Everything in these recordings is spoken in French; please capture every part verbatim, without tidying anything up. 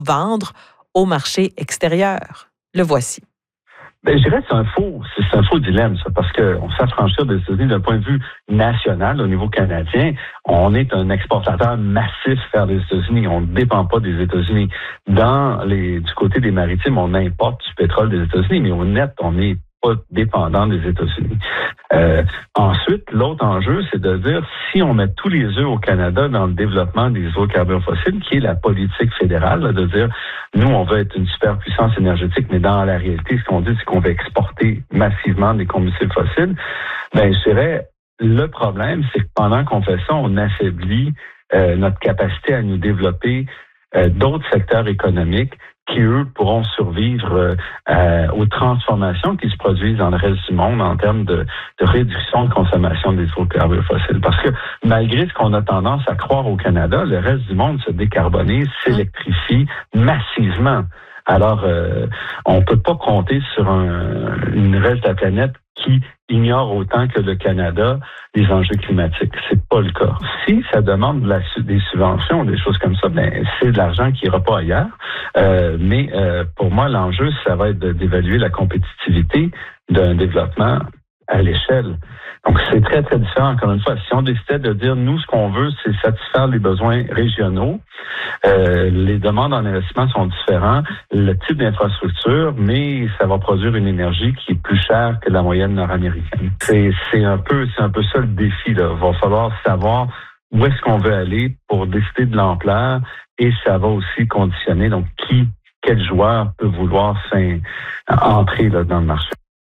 vendre au marché extérieur. Le voici. Ben, je dirais que c'est un faux, c'est un faux dilemme, ça, parce qu'on s'affranchit des États-Unis d'un point de vue national, au niveau canadien. On est un exportateur massif vers les États-Unis. On ne dépend pas des États-Unis. Dans les, du côté des maritimes, on importe du pétrole des États-Unis, mais au net, on n'est pas dépendant des États-Unis. Euh, ensuite, l'autre enjeu, c'est de dire si on met tous les œufs au Canada dans le développement des hydrocarbures fossiles, qui est la politique fédérale, là, de dire nous, on veut être une superpuissance énergétique, mais dans la réalité, ce qu'on dit, c'est qu'on veut exporter massivement des combustibles fossiles. Ben, je dirais, le problème, c'est que pendant qu'on fait ça, on affaiblit euh, notre capacité à nous développer euh, d'autres secteurs économiques qui, eux, pourront survivre euh, euh, aux transformations qui se produisent dans le reste du monde en termes de, de réduction de consommation des hydrocarbures fossiles. Parce que malgré ce qu'on a tendance à croire au Canada, le reste du monde se décarbonise, s'électrifie massivement. Alors, euh, on peut pas compter sur un, une reste de la planète qui ignore autant que le Canada les enjeux climatiques. C'est pas le cas. Si ça demande de la, des subventions, des choses comme ça, ben c'est de l'argent qui ira pas ailleurs. Euh, mais euh, pour moi, l'enjeu, ça va être de, d'évaluer la compétitivité d'un développement à l'échelle. Donc, c'est très, très différent, encore une fois. Si on décidait de dire, nous, ce qu'on veut, c'est satisfaire les besoins régionaux, euh, les demandes en investissement sont différents, le type d'infrastructure, mais ça va produire une énergie qui est plus chère que la moyenne nord-américaine. C'est, c'est un peu, c'est un peu ça le défi, là. Il va falloir savoir où est-ce qu'on veut aller pour décider de l'ampleur et ça va aussi conditionner, donc, qui, quel joueur peut vouloir entrer, là, dans le marché.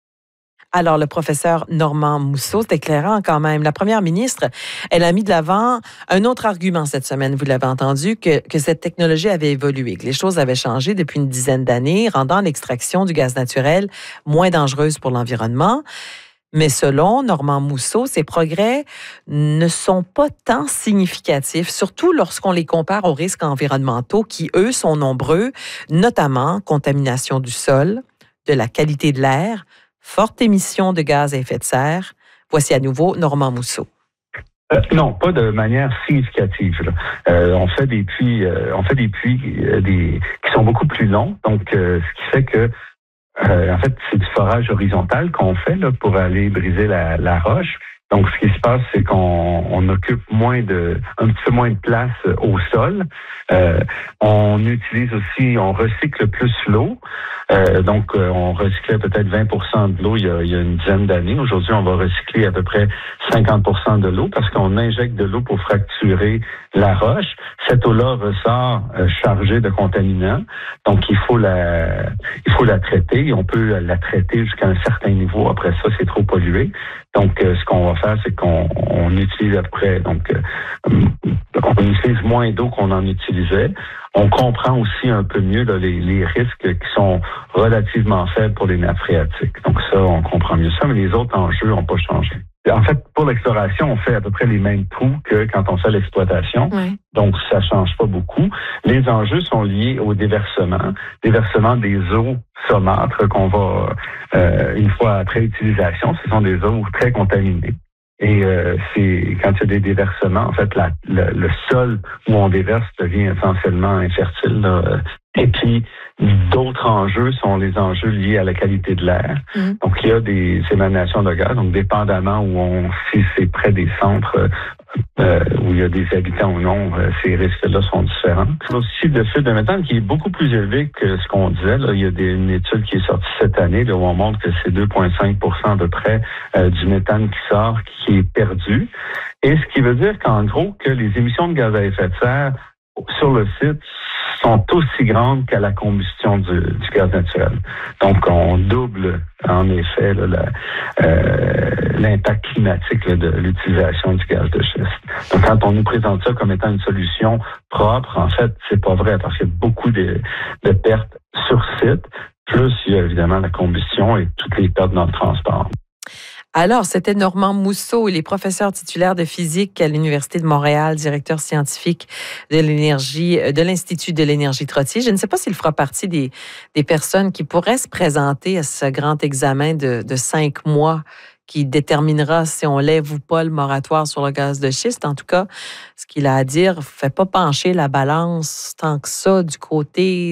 Alors, le professeur Normand Mousseau, c'est éclairant quand même. La première ministre, elle a mis de l'avant un autre argument cette semaine, vous l'avez entendu, que, que cette technologie avait évolué, que les choses avaient changé depuis une dizaine d'années, rendant l'extraction du gaz naturel moins dangereuse pour l'environnement. Mais selon Normand Mousseau, ces progrès ne sont pas tant significatifs, surtout lorsqu'on les compare aux risques environnementaux qui, eux, sont nombreux, notamment contamination du sol, de la qualité de l'air, forte émission de gaz à effet de serre. Voici à nouveau Normand Mousseau. Euh, non, pas de manière significative. Là. Euh, on fait des puits, euh, on fait des puits euh, des, qui sont beaucoup plus longs, donc euh, ce qui fait que euh, en fait c'est du forage horizontal qu'on fait là, pour aller briser la, la roche. Donc, ce qui se passe, c'est qu'on on occupe moins de, un petit peu moins de place au sol. Euh, on utilise aussi, on recycle plus l'eau. Euh, donc, euh, on recyclait peut-être vingt pour cent de l'eau il y a, il y a une dizaine d'années. Aujourd'hui, on va recycler à peu près cinquante pour cent de l'eau parce qu'on injecte de l'eau pour fracturer la roche. Cette eau-là ressort euh, chargée de contaminants. Donc, il faut la, il faut la traiter. On peut la traiter jusqu'à un certain niveau. Après ça, c'est trop pollué. Donc, euh, ce qu'on va faire, c'est qu'on on utilise après, donc, euh, on utilise moins d'eau qu'on en utilisait. On comprend aussi un peu mieux là, les, les risques qui sont relativement faibles pour les nappes phréatiques. Donc ça, on comprend mieux ça, mais les autres enjeux n'ont pas changé. En fait, pour l'exploration, on fait à peu près les mêmes trous que quand on fait l'exploitation. Oui. Donc, ça change pas beaucoup. Les enjeux sont liés au déversement, déversement des eaux saumâtres qu'on va, euh, une fois après utilisation, ce sont des eaux très contaminées. Et euh, c'est quand il y a des déversements, en fait, la, le, le sol où on déverse devient essentiellement infertile. Là. Et puis, d'autres enjeux sont les enjeux liés à la qualité de l'air. Mmh. Donc, il y a des émanations de gaz, donc dépendamment où on, si c'est près des centres euh, où il y a des habitants ou non, euh, ces risques-là sont différents. Il y a aussi le fil de méthane qui est beaucoup plus élevé que ce qu'on disait. Là, il y a des, une étude qui est sortie cette année là, où on montre que c'est deux virgule cinq pour cent à peu près euh, du méthane qui sort, qui est perdu. Et ce qui veut dire qu'en gros, que les émissions de gaz à effet de serre sur le site sont aussi grandes qu'à la combustion du, du gaz naturel. Donc, on double, en effet, là, la, euh, l'impact climatique là, de l'utilisation du gaz de schiste. Donc, quand on nous présente ça comme étant une solution propre, en fait, c'est pas vrai parce qu'il y a beaucoup de, de pertes sur site, plus il y a évidemment la combustion et toutes les pertes dans le transport. Alors, c'était Normand Mousseau, il est professeur titulaire de physique à l'Université de Montréal, directeur scientifique de l'énergie, de l'Institut de l'énergie Trottier. Je ne sais pas s'il fera partie des, des personnes qui pourraient se présenter à ce grand examen de, de cinq mois qui déterminera si on lève ou pas le moratoire sur le gaz de schiste. En tout cas, ce qu'il a à dire ne fait pas pencher la balance tant que ça du côté